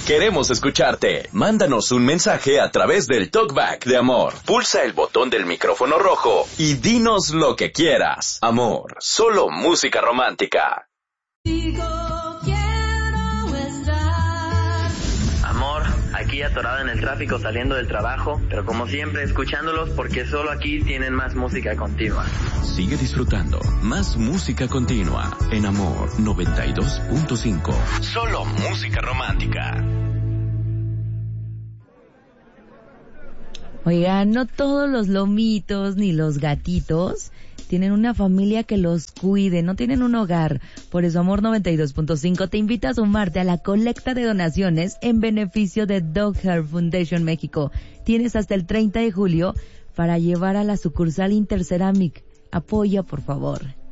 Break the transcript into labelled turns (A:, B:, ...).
A: Queremos escucharte. Mándanos un mensaje a través del Talkback de Amor. Pulsa el botón del micrófono rojo y dinos lo que quieras. Amor, solo música romántica.
B: Amor, aquí atorado en el tráfico saliendo del trabajo, pero como siempre escuchándolos porque solo aquí tienen más música continua.
A: Sigue disfrutando más música continua en Amor 92.5. Solo música romántica.
C: Oigan, no todos los lomitos ni los gatitos tienen una familia que los cuide, no tienen un hogar. Por eso Amor 92.5 te invita a sumarte a la colecta de donaciones en beneficio de Dog Hair Foundation México. Tienes hasta el 30 de julio para llevar a la sucursal Interceramic. Apoya, por favor.